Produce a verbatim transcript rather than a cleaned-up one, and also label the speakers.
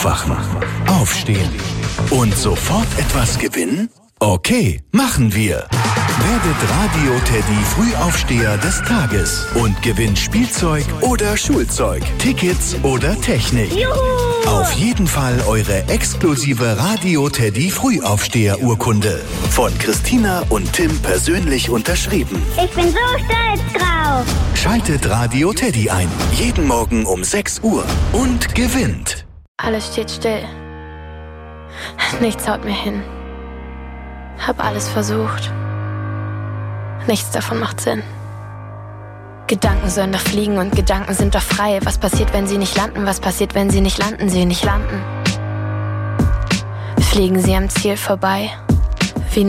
Speaker 1: Wachen, aufstehen und sofort etwas gewinnen? Okay, machen wir. Werdet Radio Teddy Frühaufsteher des Tages und gewinnt Spielzeug oder Schulzeug, Tickets oder Technik.
Speaker 2: Juhu!
Speaker 1: Auf jeden Fall eure exklusive Radio Teddy Frühaufsteher-Urkunde. Von Christina und Tim persönlich unterschrieben.
Speaker 2: Ich bin so stolz drauf.
Speaker 1: Schaltet Radio Teddy ein. Jeden Morgen um sechs Uhr und gewinnt.
Speaker 3: Alles steht still. Nichts haut mir hin. Hab alles versucht. Nichts davon macht Sinn. Gedanken sollen doch fliegen und Gedanken sind doch frei. Was passiert, wenn sie nicht landen? Was passiert, wenn sie nicht landen? Sie nicht landen. Fliegen sie am Ziel vorbei.